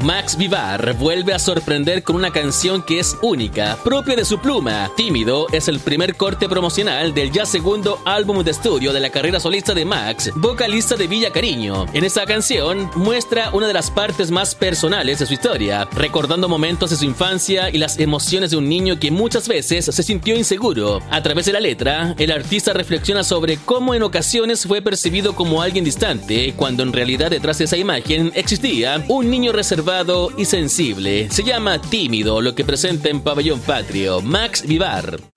Max Vivar vuelve a sorprender con una canción que es única, propia de su pluma. Tímido es el primer corte promocional del ya segundo álbum de estudio de la carrera solista de Max, vocalista de Villa Cariño. En esta canción muestra una de las partes más personales de su historia, recordando momentos de su infancia y las emociones de un niño que muchas veces se sintió inseguro. A través de la letra, el artista reflexiona sobre cómo en ocasiones fue percibido como alguien distante, cuando en realidad detrás de esa imagen existía un niño reservado y sensible. Se llama Tímido, lo que presenta en Pabellón Patrio, Max Vivar.